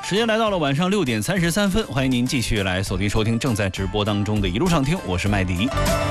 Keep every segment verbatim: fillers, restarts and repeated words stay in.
时间来到了晚上六点三十三分，欢迎您继续来锁定收听正在直播当中的一路上听，我是麦迪。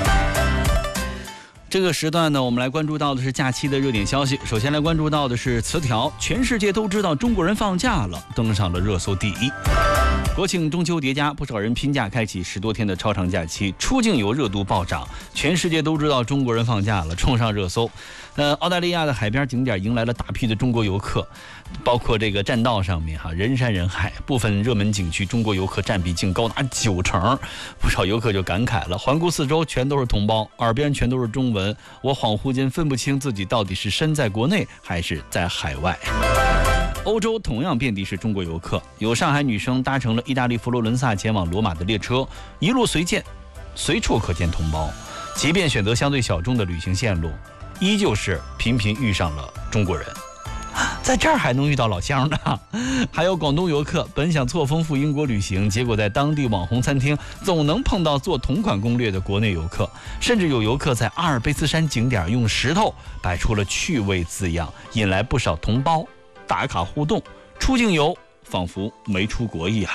这个时段呢，我们来关注到的是假期的热点消息。首先来关注到的是词条，全世界都知道中国人放假了，登上了热搜第一。国庆中秋叠加，不少人拼假开启十多天的超长假期，出境游热度暴涨，全世界都知道中国人放假了，冲上热搜。呃，澳大利亚的海边景点迎来了大批的中国游客，包括这个栈道上面哈人山人海，部分热门景区中国游客占比竟高达九成，不少游客就感慨了：环顾四周全都是同胞，耳边全都是中文，我恍惚间分不清自己到底是身在国内还是在海外。欧洲同样遍地是中国游客，有上海女生搭乘了意大利佛罗伦萨前往罗马的列车，一路随见，随处可见同胞。即便选择相对小众的旅行线路，依旧是频频遇上了中国人。在这儿还能遇到老乡呢。还有广东游客本想错峰赴英国旅行，结果在当地网红餐厅总能碰到做同款攻略的国内游客，甚至有游客在阿尔卑斯山景点用石头摆出了趣味字样，引来不少同胞打卡互动，出境游仿佛没出国一样。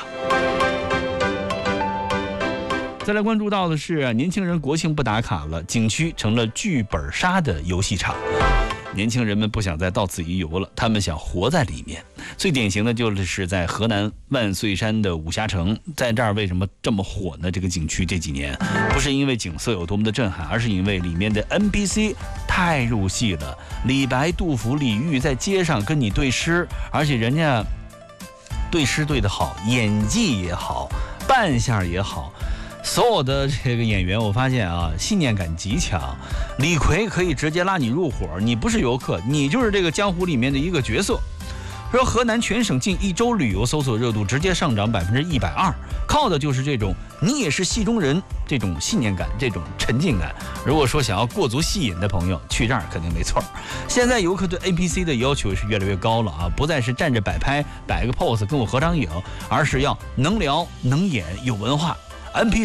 再来关注到的是，年轻人国庆不打卡了，景区成了剧本杀的游戏场。年轻人们不想再到此一游了，他们想活在里面。最典型的就是在河南万岁山的武侠城，在这儿为什么这么火呢？这个景区这几年不是因为景色有多么的震撼，而是因为里面的 N P C 太入戏了。李白、杜甫、李煜在街上跟你对诗，而且人家对诗对得好，演技也好，扮相也好。所有的这个演员，我发现啊，信念感极强。李逵可以直接拉你入伙，你不是游客，你就是这个江湖里面的一个角色。说河南全省近一周旅游搜索热度直接上涨百分之一百二，靠的就是这种你也是戏中人这种信念感，这种沉浸感。如果说想要过足戏瘾的朋友，去这儿肯定没错。现在游客对 N P C 的要求是越来越高了啊，不再是站着摆拍摆个 pose 跟我合张影，而是要能聊能演有文化。N P C